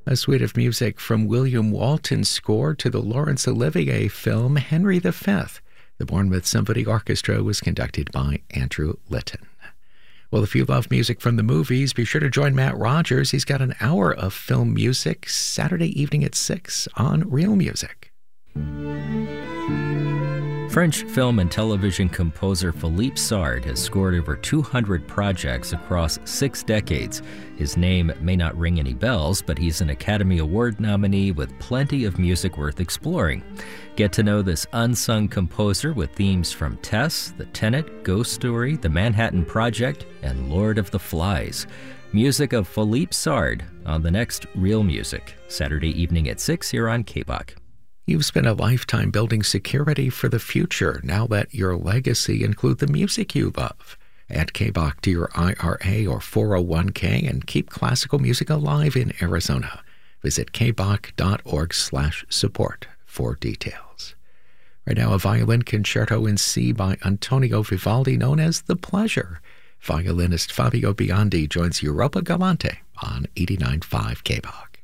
A suite of music from William Walton's score to the Laurence Olivier film Henry V. The Bournemouth Symphony Orchestra was conducted by Andrew Litton. Well, if you love music from the movies, be sure to join Matt Rogers. He's got an hour of film music Saturday evening at 6 on Real Music. French film and television composer Philippe Sard has scored over 200 projects across 6 decades. His name may not ring any bells, but he's an Academy Award nominee with plenty of music worth exploring. Get to know this unsung composer with themes from Tess, The Tenant, Ghost Story, The Manhattan Project, and Lord of the Flies. Music of Philippe Sard on the next Real Music, Saturday evening at 6 here on KBOC. You've spent a lifetime building security for the future. Now let your legacy include the music you love. Add KBOC to your IRA or 401k and keep classical music alive in Arizona. Visit kboc.org/support for details. Right now, a violin concerto in C by Antonio Vivaldi known as The Pleasure. Violinist Fabio Biondi joins Europa Galante on 89.5 KBOC.